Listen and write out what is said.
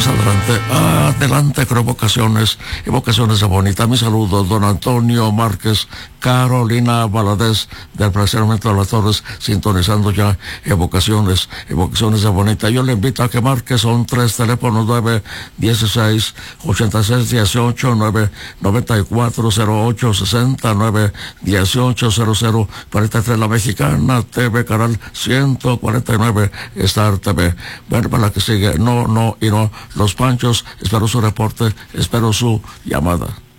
Pues adelante con evocaciones de bonita. Mi saludo, don Antonio Márquez, Carolina Valadez, del Fraccionamiento de las Torres, sintonizando ya evocaciones de bonita. Yo le invito a que marque, son 3 teléfonos, 916-8618, 9940860, 91800, 43, La Mexicana TV, canal 149, Star TV. Bueno, para la que sigue, no, Los Panchos, espero su reporte, espero su llamada.